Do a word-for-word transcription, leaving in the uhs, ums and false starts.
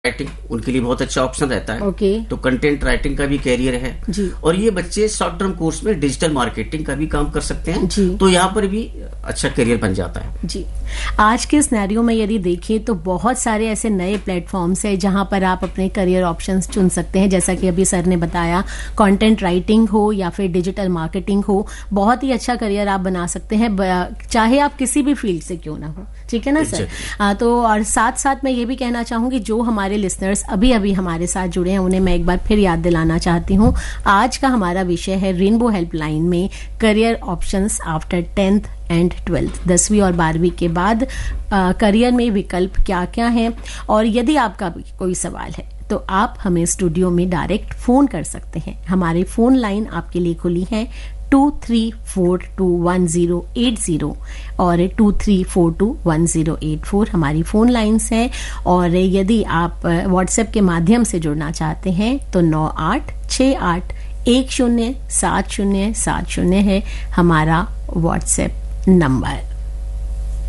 Writing उनके लिए बहुत अच्छा ऑप्शन रहता है। ओके। तो कंटेंट राइटिंग का भी कैरियर है जी। और ये बच्चे शॉर्ट टर्म कोर्स में डिजिटल मार्केटिंग का भी काम कर सकते हैं जी। तो यहाँ पर भी अच्छा कैरियर बन जाता है जी। आज के सिनेरियो में यदि देखें तो बहुत सारे ऐसे नए प्लेटफॉर्म्स हैं जहां पर आप अपने करियर ऑप्शंस चुन सकते हैं। जैसा कि अभी सर ने बताया, कंटेंट राइटिंग हो या फिर डिजिटल मार्केटिंग हो, बहुत ही अच्छा करियर आप बना सकते हैं, चाहे आप किसी भी फील्ड से क्यों ना हो। ठीक है ना सर? आ, तो और साथ साथ मैं ये भी कहना चाहूंगी, जो हमारे लिसनर्स अभी अभी हमारे साथ जुड़े हैं उन्हें मैं एक बार फिर याद दिलाना चाहती हूँ, आज का हमारा विषय है रेनबो हेल्पलाइन में career options after tenth and twelfth. दसवीं और बारहवीं के बाद आ, करियर में विकल्प क्या क्या हैं, और यदि आपका कोई सवाल है तो आप हमें स्टूडियो में डायरेक्ट फोन कर सकते हैं। हमारी फोन लाइन आपके लिए खुली है to three four to one zero eight zero और to three four to one zero eight four हमारी फोन लाइन्स हैं। और यदि आप व्हाट्सएप के माध्यम से जुड़ना चाहते हैं तो नौ आठ छः आठ एक शून्य सात शून्य सात शून्य है हमारा व्हाट्सएप नंबर।